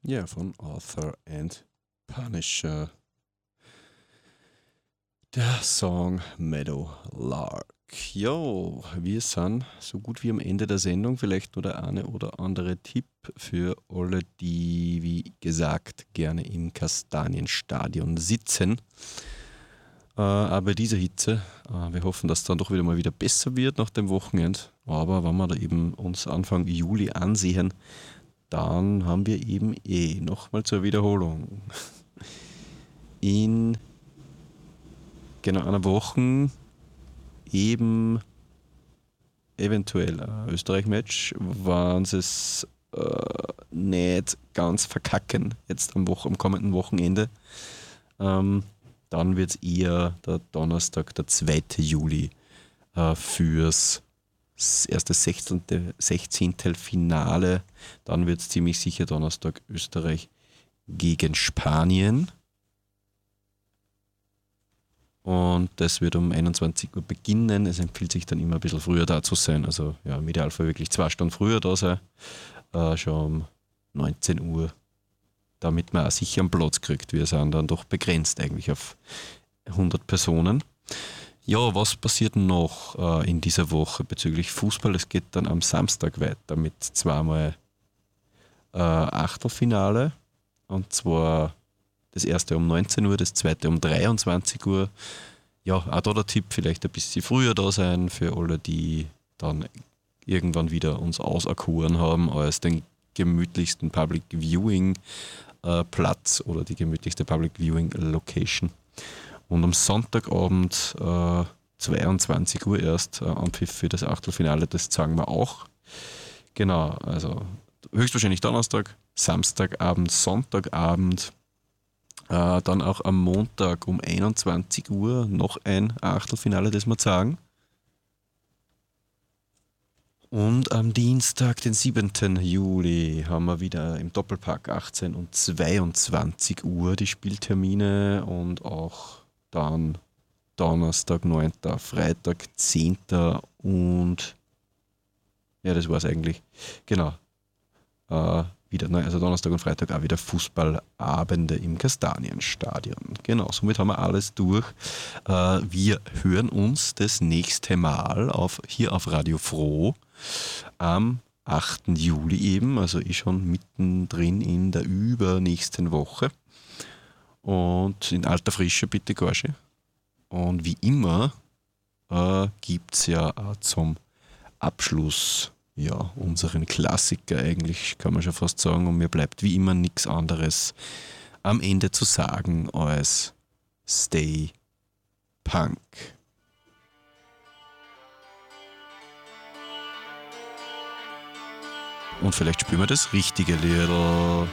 Ja, von Arthur and Punisher. Der Song Meadow Lark. Jo, wir sind so gut wie am Ende der Sendung. Vielleicht nur der eine oder andere Tipp für alle, die, wie gesagt, gerne im Kastanienstadion sitzen. Aber bei dieser Hitze, wir hoffen, dass es dann doch wieder besser wird nach dem Wochenende. Aber wenn wir da eben uns Anfang Juli ansehen, dann haben wir eben nochmal zur Wiederholung in genau einer Woche eben eventuell ein Österreich-Match, wenn sie es nicht ganz verkacken, jetzt am kommenden Wochenende. Dann wird es eher der Donnerstag, der 2. Juli fürs erste 16. Finale. Dann wird es ziemlich sicher Donnerstag Österreich gegen Spanien. Und das wird um 21 Uhr beginnen. Es empfiehlt sich dann immer ein bisschen früher da zu sein. Also ja, im Idealfall wirklich 2 Stunden früher da sein. Schon um 19 Uhr. Damit man auch sicher einen Platz kriegt. Wir sind dann doch begrenzt eigentlich auf 100 Personen. Ja, was passiert noch in dieser Woche bezüglich Fußball? Es geht dann am Samstag weiter mit zweimal Achtelfinale. Und zwar das erste um 19 Uhr, das zweite um 23 Uhr. Ja, auch da der Tipp, vielleicht ein bisschen früher da sein für alle, die dann irgendwann wieder uns auserkoren haben als den gemütlichsten Public Viewing Platz oder die gemütlichste Public Viewing Location. Und am Sonntagabend 22 Uhr erst Anpfiff für das Achtelfinale, das sagen wir auch. Genau, also höchstwahrscheinlich Donnerstag, Samstagabend, Sonntagabend, dann auch am Montag um 21 Uhr noch ein Achtelfinale, das wir sagen. Und am Dienstag, den 7. Juli, haben wir wieder im Doppelpack 18 und 22 Uhr die Spieltermine und auch dann Donnerstag 9., Freitag 10. und ja, das war's eigentlich. Genau. Wieder, also Donnerstag und Freitag auch wieder Fußballabende im Kastanienstadion. Genau, somit haben wir alles durch. Wir hören uns das nächste Mal hier auf Radio Froh am 8. Juli eben, also schon mittendrin in der übernächsten Woche. Und in alter Frische bitte, Gorsche. Und wie immer gibt es ja zum Abschluss unseren Klassiker eigentlich, kann man schon fast sagen. Und mir bleibt wie immer nichts anderes am Ende zu sagen als Stay Punk. Und vielleicht spielen wir das richtige Lied.